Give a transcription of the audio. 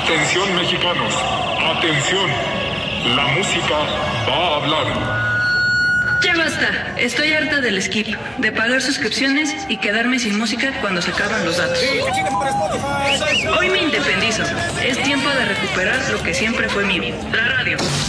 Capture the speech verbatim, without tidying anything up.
Atención mexicanos, atención, la música va a hablar. Ya basta, estoy harta del skip, de pagar suscripciones y quedarme sin música cuando se acaban los datos. Hoy me independizo, es tiempo de recuperar lo que siempre fue mío, la radio.